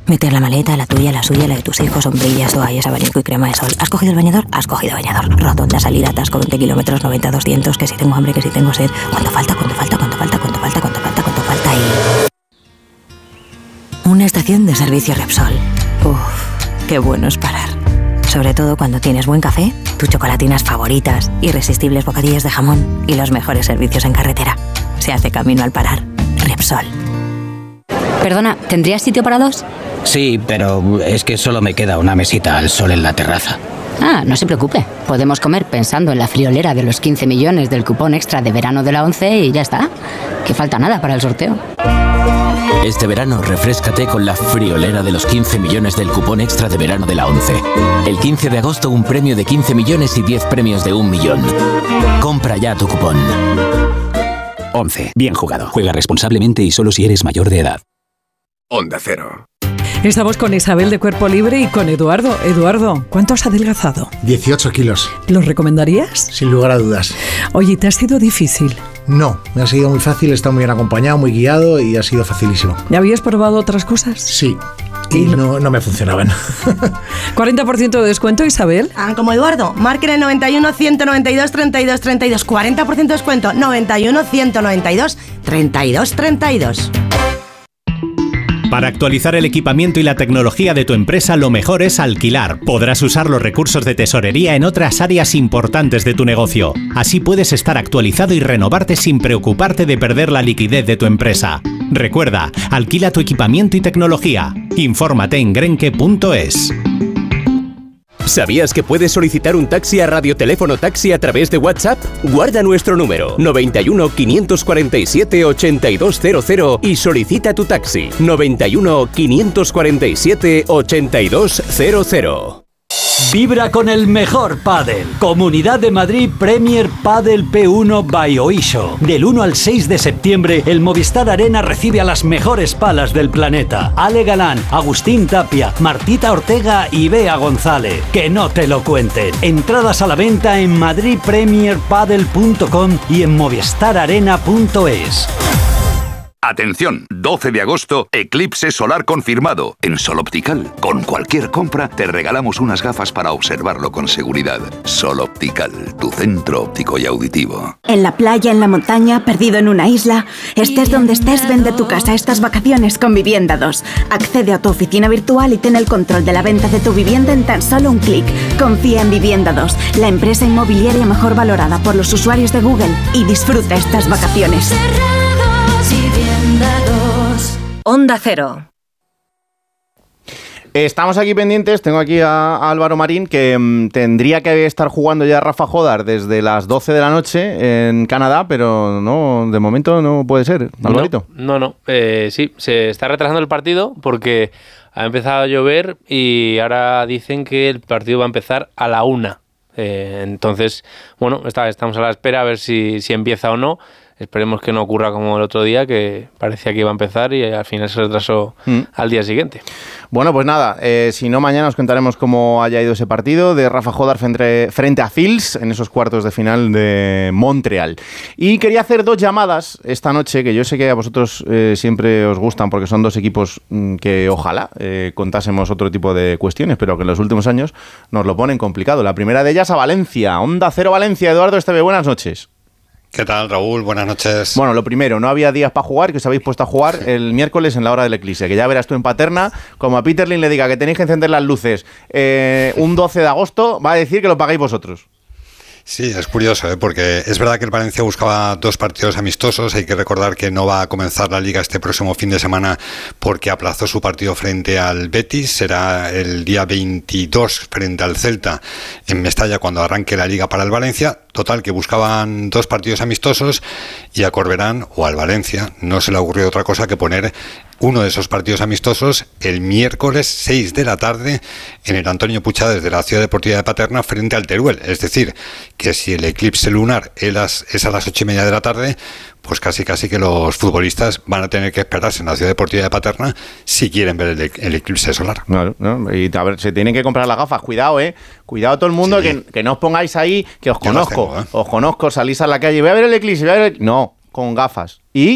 Meter la maleta, la tuya, la suya, la de tus hijos, sombrillas, toallas, abanico y crema de sol. ¿Has cogido el bañador? Has cogido bañador. Rotonda, salida, atasco, 20 kilómetros, 90, 200, que si tengo hambre, que si tengo sed. ¿Cuánto falta? Y... una estación de servicio Repsol. Uf, qué bueno es parar. Sobre todo cuando tienes buen café, tus chocolatinas favoritas, irresistibles bocadillos de jamón y los mejores servicios en carretera. Se hace camino al parar. Repsol. Perdona, ¿tendrías sitio para dos? Sí, pero es que solo me queda una mesita al sol en la terraza. Ah, no se preocupe. Podemos comer pensando en la friolera de los 15 millones del cupón extra de verano de la ONCE y ya está. Que falta nada para el sorteo. Este verano refréscate con la friolera de los 15 millones del cupón extra de verano de la ONCE. El 15 de agosto un premio de 15 millones y 10 premios de 1 millón. Compra ya tu cupón. ONCE. Bien jugado. Juega responsablemente y solo si eres mayor de edad. Onda Cero. Estamos con Isabel de Cuerpo Libre y con Eduardo. Eduardo, ¿cuánto has adelgazado? 18 kilos. ¿Lo recomendarías? Sin lugar a dudas. Oye, ¿te ha sido difícil? No, me ha sido muy fácil, he estado muy bien acompañado, muy guiado y ha sido facilísimo. ¿Ya habías probado otras cosas? Sí. Y no me funcionaban. 40% de descuento, Isabel. Como Eduardo, marquen el 91 192 32 32. 40% de descuento, 91 192 32 32. Para actualizar el equipamiento y la tecnología de tu empresa, lo mejor es alquilar. Podrás usar los recursos de tesorería en otras áreas importantes de tu negocio. Así puedes estar actualizado y renovarte sin preocuparte de perder la liquidez de tu empresa. Recuerda, alquila tu equipamiento y tecnología. Infórmate en grenke.es. ¿Sabías que puedes solicitar un taxi a Radioteléfono Taxi a través de WhatsApp? Guarda nuestro número 91 547 8200 y solicita tu taxi 91 547 8200. Vibra con el mejor pádel. Comunidad de Madrid Premier Padel P1 by Oisho. Del 1 al 6 de septiembre, el Movistar Arena recibe a las mejores palas del planeta. Ale Galán, Agustín Tapia, Martita Ortega y Bea González. Que no te lo cuenten. Entradas a la venta en madridpremierpadel.com y en movistararena.es. Atención, 12 de agosto, eclipse solar confirmado en Sol Optical. Con cualquier compra te regalamos unas gafas para observarlo con seguridad. Sol Optical, tu centro óptico y auditivo. En la playa, en la montaña, perdido en una isla, estés donde estés, vende tu casa estas vacaciones con Vivienda 2. Accede a tu oficina virtual y ten el control de la venta de tu vivienda en tan solo un clic. Confía en Vivienda 2, la empresa inmobiliaria mejor valorada por los usuarios de Google, y disfruta estas vacaciones. Onda Cero. Estamos aquí pendientes, tengo aquí a Álvaro Marín, que tendría que estar jugando ya Rafa Jodar desde las 12 de la noche en Canadá, pero no, de momento no puede ser, Alvarito. No, sí, se está retrasando el partido porque ha empezado a llover y ahora dicen que el partido va a empezar a la 1. Entonces, bueno, estamos a la espera a ver si empieza o no. Esperemos que no ocurra como el otro día, que parecía que iba a empezar y al final se retrasó al día siguiente. Bueno, pues nada, si no, mañana os contaremos cómo haya ido ese partido de Rafa Jodar frente a Fils en esos cuartos de final de Montreal. Y quería hacer 2 llamadas esta noche, que yo sé que a vosotros siempre os gustan porque son 2 equipos que ojalá contásemos otro tipo de cuestiones, pero que en los últimos años nos lo ponen complicado. La primera de ellas a Valencia, Onda Cero Valencia. Eduardo Esteve, buenas noches. ¿Qué tal, Raúl? Buenas noches. Bueno, lo primero, no había días para jugar, que os habéis puesto a jugar el miércoles en la hora del eclipse, que ya verás tú en Paterna, como a Peter Lim le diga que tenéis que encender las luces un 12 de agosto, va a decir que lo pagáis vosotros. Sí, es curioso, porque es verdad que el Valencia buscaba 2 partidos amistosos. Hay que recordar que no va a comenzar la Liga este próximo fin de semana porque aplazó su partido frente al Betis. Será el día 22 frente al Celta en Mestalla cuando arranque la Liga para el Valencia. Total, que buscaban 2 partidos amistosos y a Corberán o al Valencia no se le ocurrió otra cosa que poner uno de esos partidos amistosos el miércoles 6 de la tarde en el Antonio Puigdemont desde la Ciudad Deportiva de Paterna frente al Teruel. Es decir, que si el eclipse lunar es a las 8:30 de la tarde, pues casi que los futbolistas van a tener que esperarse en la Ciudad Deportiva de Paterna si quieren ver el eclipse solar. Claro, ¿no? Y a ver, se tienen que comprar las gafas. Cuidado, cuidado todo el mundo, sí. que no os pongáis ahí, que os conozco. Os conozco, salís a la calle, voy a ver el eclipse, No, con gafas. Y